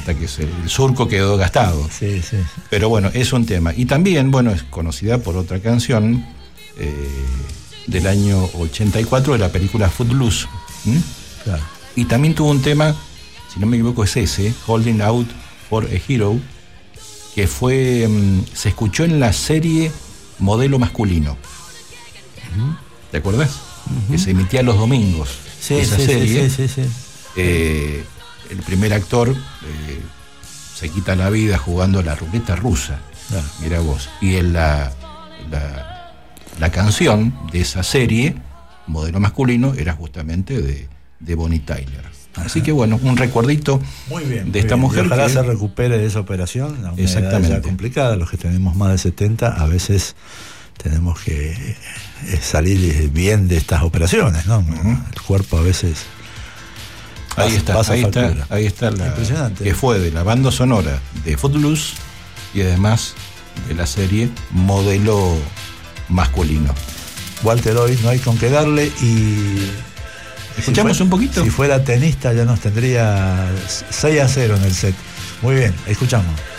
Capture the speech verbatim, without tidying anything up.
hasta que se, el surco quedó gastado. Sí, sí. Pero bueno, es un tema. Y también, bueno, es conocida por otra canción eh, del año ochenta y cuatro de la película Footloose. ¿Mm? Claro. Y también tuvo un tema, si no me equivoco es ese, Holding Out for a Hero, que fue, um, se escuchó en la serie Modelo Masculino. Uh-huh. ¿Te acuerdas? Uh-huh. Que se emitía los domingos. Sí, esa sí, serie. sí, sí, sí, sí. Eh, el primer actor eh, se quita la vida jugando a la ruleta rusa. Claro. Mira vos. Y en la, la, la canción de esa serie, Modelo Masculino, era justamente de, de Bonnie Tyler. Así que bueno, un recuerdito muy bien, de muy esta bien. mujer. Y ojalá que... se recupere de esa operación, una Exactamente. edad ya complicada. Los que tenemos más de setenta, a veces tenemos que salir bien de estas operaciones, ¿no? Uh-huh. El cuerpo a veces ahí está, pasa ahí factura. está, ahí está la impresionante. Que fue de la banda sonora de Footloose y además de la serie Modelo Masculino. Walter, hoy no hay con qué darle y escuchamos si fuera, un poquito. Si fuera tenista ya nos tendría seis a cero en el set. Muy bien, escuchamos.